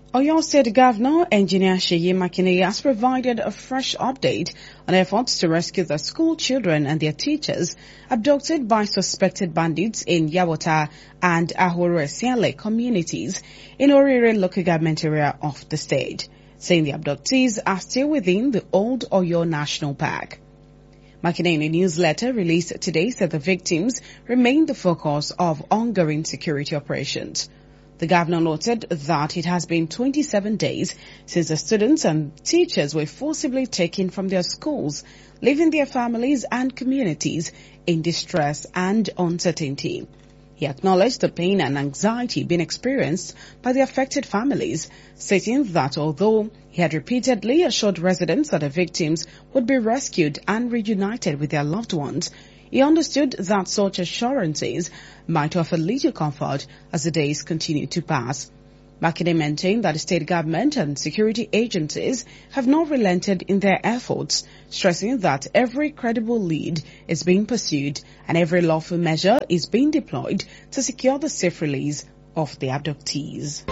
Oyo State Governor Engineer Seyi Makinde has provided a fresh update on efforts to rescue the school children and their teachers abducted by suspected bandits in Yawota and Ahoro Esiale communities in Orire local government area of the state, saying the abductees are still within the old Oyo National Park. Makinde, in a newsletter released today, said the victims remain the focus of ongoing security operations. The governor noted that it has been 27 days since the students and teachers were forcibly taken from their schools, leaving their families and communities in distress and uncertainty. He acknowledged the pain and anxiety being experienced by the affected families, stating that although he had repeatedly assured residents that the victims would be rescued and reunited with their loved ones, he understood that such assurances might offer little comfort as the days continue to pass. Makinde maintained that the state government and security agencies have not relented in their efforts, stressing that every credible lead is being pursued and every lawful measure is being deployed to secure the safe release of the abductees.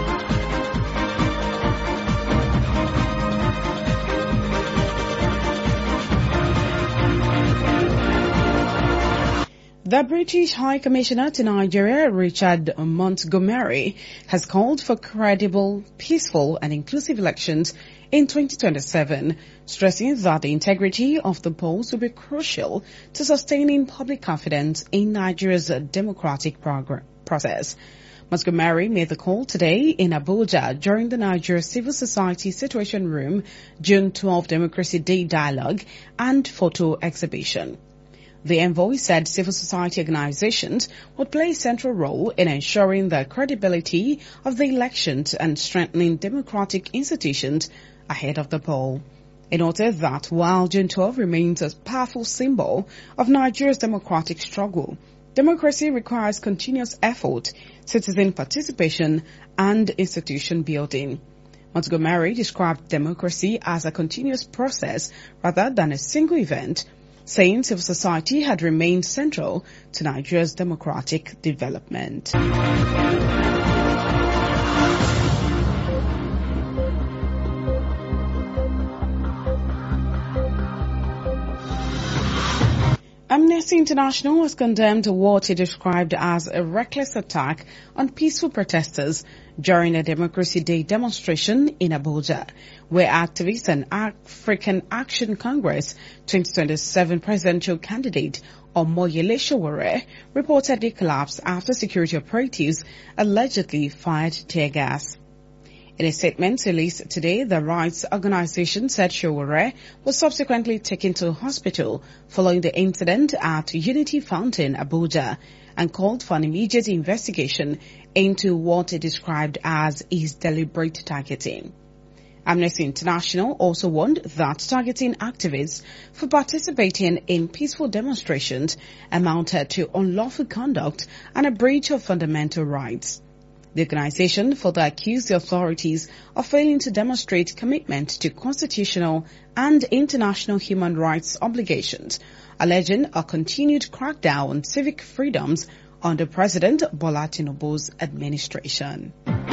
The British High Commissioner to Nigeria, Richard Montgomery, has called for credible, peaceful and inclusive elections in 2027, stressing that the integrity of the polls will be crucial to sustaining public confidence in Nigeria's democratic process. Montgomery made the call today in Abuja during the Nigeria Civil Society Situation Room June 12 Democracy Day Dialogue and Photo Exhibition. The envoy said civil society organizations would play a central role in ensuring the credibility of the elections and strengthening democratic institutions ahead of the poll. He noted that while June 12 remains a powerful symbol of Nigeria's democratic struggle, democracy requires continuous effort, citizen participation, and institution building. Montgomery described democracy as a continuous process rather than a single event, saying civil society had remained central to Nigeria's democratic development. Amnesty International has condemned what it described as a reckless attack on peaceful protesters during a Democracy Day demonstration in Abuja, where activists and African Action Congress 2027 presidential candidate Omoyele Sowore reportedly collapsed after security operatives allegedly fired tear gas. In a statement released today, the rights organization said Sowore was subsequently taken to hospital following the incident at Unity Fountain, Abuja, and called for an immediate investigation into what it described as his deliberate targeting. Amnesty International also warned that targeting activists for participating in peaceful demonstrations amounted to unlawful conduct and a breach of fundamental rights. The organization further accused the authorities of failing to demonstrate commitment to constitutional and international human rights obligations, alleging a continued crackdown on civic freedoms under President Bola Tinubu's administration.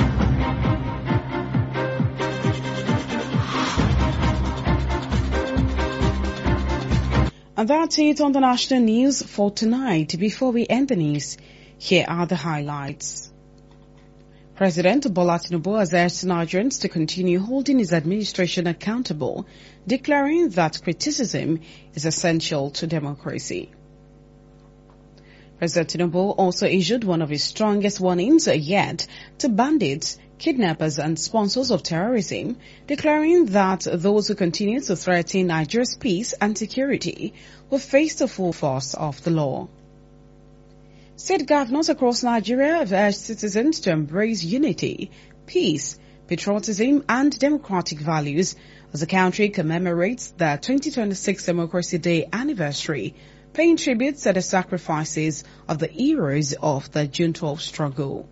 And that's it on the national news for tonight. Before we end the news, here are the highlights. President Bola Tinubu has urged Nigerians to continue holding his administration accountable, declaring that criticism is essential to democracy. President Tinubu also issued one of his strongest warnings yet to bandits, kidnappers and sponsors of terrorism, declaring that those who continue to threaten Nigeria's peace and security will face the full force of the law. State governors across Nigeria have urged citizens to embrace unity, peace, patriotism and democratic values as the country commemorates the 2026 Democracy Day anniversary, paying tribute to the sacrifices of the heroes of the June 12 struggle.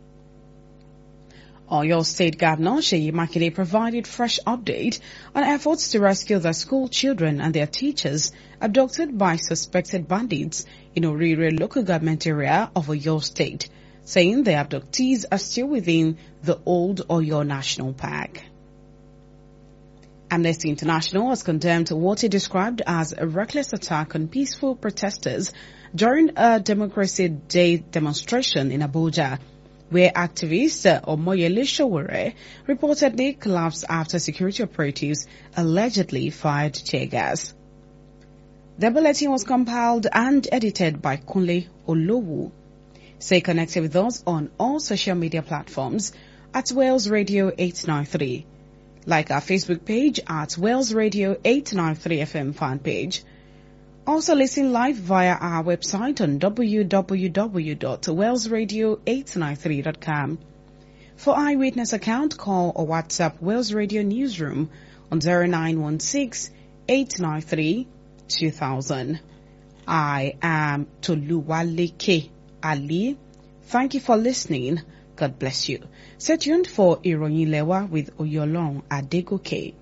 Oyo State Governor Seyi Makinde provided fresh update on efforts to rescue the school children and their teachers abducted by suspected bandits in Orire local government area of Oyo State, saying the abductees are still within the old Oyo National Park. Amnesty International has condemned what it described as a reckless attack on peaceful protesters during a Democracy Day demonstration in Abuja, where activist Omoyele Sowore reportedly collapsed after security operatives allegedly fired tear gas. The bulletin was compiled and edited by Kunle Olowu. Stay connected with us on all social media platforms at Wales Radio 893. Like our Facebook page at Wales Radio 893 FM fan page. Also listen live via our website on www.walesradio893.com. For eyewitness account, call or WhatsApp Wales Radio Newsroom on 0916-893-2000. I am Toluwaleke Ali. Thank you for listening. God bless you. Stay tuned for Ìròyìn Lẹ́wà with Oyolong Adegoke.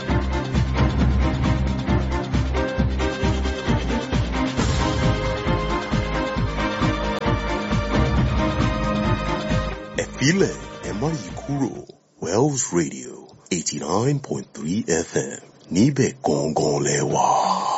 Ẹ̀fílẹ̀ ẹ má yí kúrò. Wells Radio 89.3 FM níbẹ̀ gangan lẹ wà.